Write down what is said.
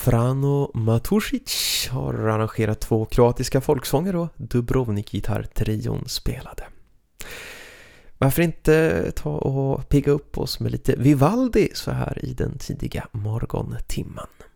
Frano Matušić har arrangerat 2 kroatiska folksånger och Dubrovnik-gitarrtrion spelade. Varför inte ta och pigga upp oss med lite Vivaldi så här i den tidiga morgontimmen?